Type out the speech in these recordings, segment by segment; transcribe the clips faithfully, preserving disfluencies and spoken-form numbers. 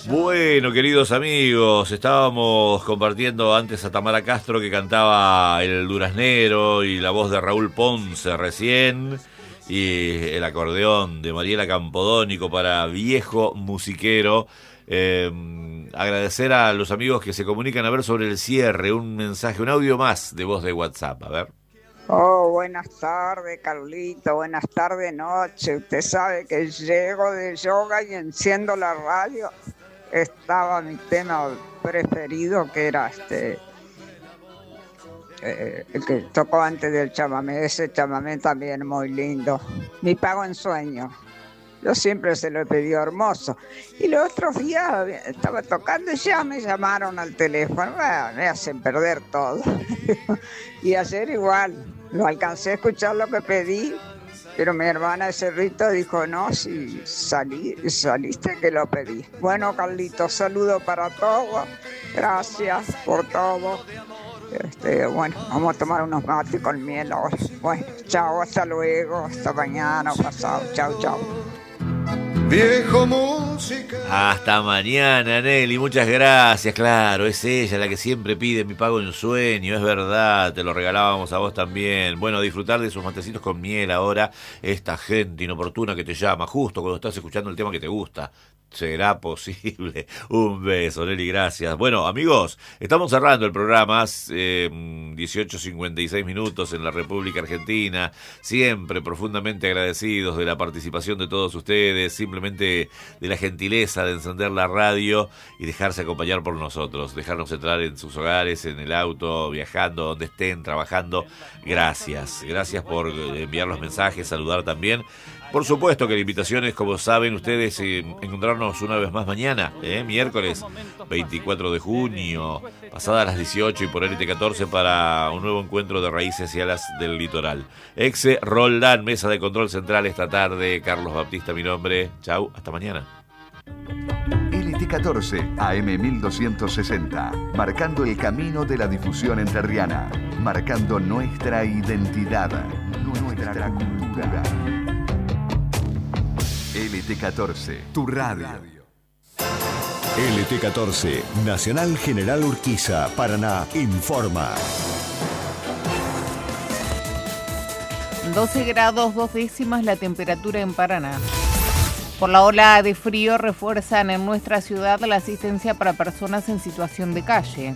Bueno, queridos amigos, estábamos compartiendo antes a Tamara Castro que cantaba El Duraznero y la voz de Raúl Ponce recién y el acordeón de Mariela Campodónico para Viejo Musiquero. Eh, agradecer a los amigos que se comunican a ver sobre el cierre, un mensaje, un audio más de voz de WhatsApp, a ver. Oh, buenas tardes, Carlito, buenas tardes, noche. Usted sabe que llego de yoga y enciendo la radio. Estaba mi tema preferido, que era este eh, el que tocó antes del chamamé. Ese chamamé también muy lindo. Mi pago en sueño. Yo siempre se lo he pedido hermoso. Y los otros días estaba tocando y ya me llamaron al teléfono. Bueno, me hacen perder todo. Y ayer igual, no alcancé a escuchar lo que pedí, pero mi hermana de Cerrito dijo, no, si salí, saliste que lo pedí. Bueno, Carlitos, saludo para todos. Gracias por todo. Este, bueno, vamos a tomar unos mates con miel ahora. Bueno, chao, hasta luego, hasta mañana, pasado. Chao, chao. Viejo música. Hasta mañana, Nelly, muchas gracias. Claro, es ella la que siempre pide mi pago en sueño, es verdad, te lo regalábamos a vos también. Bueno, disfrutar de esos matecitos con miel ahora, esta gente inoportuna que te llama justo cuando estás escuchando el tema que te gusta. ¿Será posible? Un beso, Nelly, gracias. Bueno, amigos, estamos cerrando el programa, eh, dieciocho cincuenta y seis minutos en la República Argentina. Siempre profundamente agradecidos de la participación de todos ustedes, simplemente de la gentileza de encender la radio y dejarse acompañar por nosotros, dejarnos entrar en sus hogares, en el auto, viajando, donde estén, trabajando. Gracias, gracias por enviar los mensajes, saludar también. Por supuesto que la invitación es, como saben ustedes, eh, encontrarnos una vez más mañana, eh, miércoles veinticuatro de junio, pasadas las dieciocho y por L T catorce para un nuevo encuentro de Raíces y Alas del Litoral. Exe Roldán, mesa de control central esta tarde, Carlos Baptista mi nombre. Chau, hasta mañana. L T catorce, A M mil doscientos sesenta, marcando el camino de la difusión entrerriana, marcando nuestra identidad, nuestra cultura. L T catorce, tu radio. L T catorce, Nacional General Urquiza, Paraná, informa. doce grados dos décimas la temperatura en Paraná. Por la ola de frío refuerzan en nuestra ciudad la asistencia para personas en situación de calle.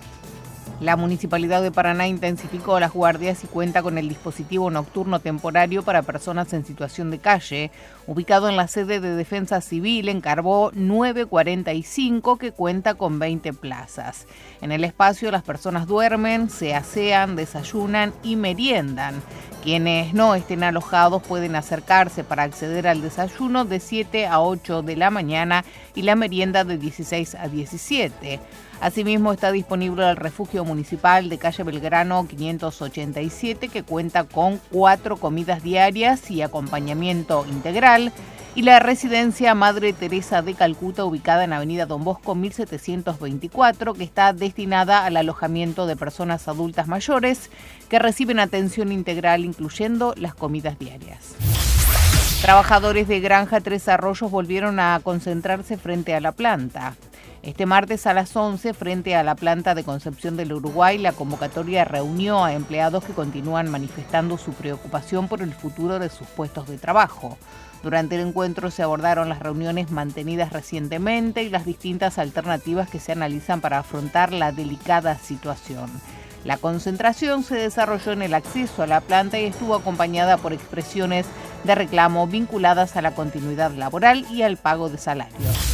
La Municipalidad de Paraná intensificó las guardias y cuenta con el dispositivo nocturno temporario para personas en situación de calle, ubicado en la sede de Defensa Civil en Carbó nueve cuarenta y cinco, que cuenta con veinte plazas. En el espacio las personas duermen, se asean, desayunan y meriendan. Quienes no estén alojados pueden acercarse para acceder al desayuno de siete a ocho de la mañana y la merienda de dieciséis a diecisiete. Asimismo, está disponible el refugio municipal de calle Belgrano quinientos ochenta y siete, que cuenta con cuatro comidas diarias y acompañamiento integral, y la residencia Madre Teresa de Calcuta, ubicada en Avenida Don Bosco mil setecientos veinticuatro, que está destinada al alojamiento de personas adultas mayores que reciben atención integral, incluyendo las comidas diarias. Trabajadores de Granja Tres Arroyos volvieron a concentrarse frente a la planta. Este martes a las once, frente a la planta de Concepción del Uruguay, la convocatoria reunió a empleados que continúan manifestando su preocupación por el futuro de sus puestos de trabajo. Durante el encuentro se abordaron las reuniones mantenidas recientemente y las distintas alternativas que se analizan para afrontar la delicada situación. La concentración se desarrolló en el acceso a la planta y estuvo acompañada por expresiones de reclamo vinculadas a la continuidad laboral y al pago de salarios.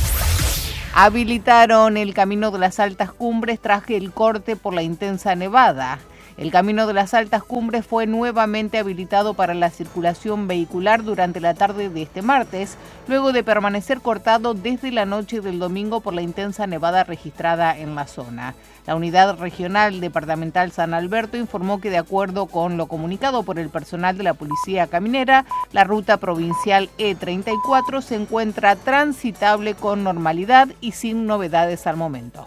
Habilitaron el Camino de las Altas Cumbres tras el corte por la intensa nevada. El Camino de las Altas Cumbres fue nuevamente habilitado para la circulación vehicular durante la tarde de este martes, luego de permanecer cortado desde la noche del domingo por la intensa nevada registrada en la zona. La Unidad Regional Departamental San Alberto informó que, de acuerdo con lo comunicado por el personal de la Policía Caminera, la ruta provincial E treinta y cuatro se encuentra transitable con normalidad y sin novedades al momento.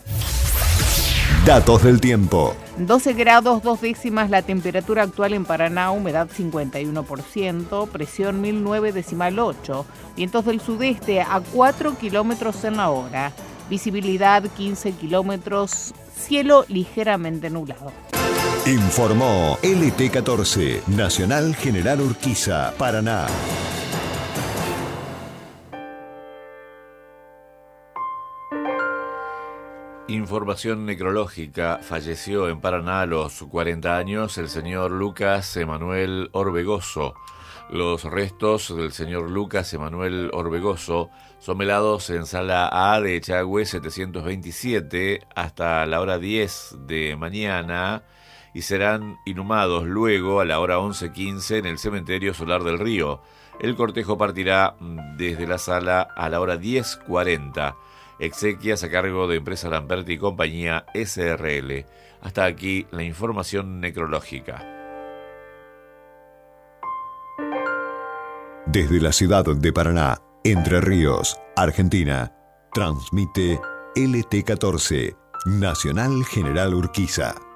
Datos del tiempo. doce grados dos décimas la temperatura actual en Paraná, humedad cincuenta y uno por ciento, presión mil nueve decimal ocho, vientos del sudeste a cuatro kilómetros en la hora. Visibilidad quince kilómetros, cielo ligeramente nublado. Informó L T catorce, Nacional General Urquiza, Paraná. Información necrológica. Falleció en Paraná a los cuarenta años el señor Lucas Emanuel Orbegoso. Los restos del señor Lucas Emanuel Orbegoso son velados en Sala A de Echagüe setecientos veintisiete hasta la hora diez de mañana y serán inhumados luego a la hora once quince en el Cementerio Solar del Río. El cortejo partirá desde la sala a la hora diez cuarenta. Exequias a cargo de Empresa Lamperti y Compañía S R L. Hasta aquí la información necrológica. Desde la ciudad de Paraná, Entre Ríos, Argentina, transmite L T catorce, Nacional General Urquiza.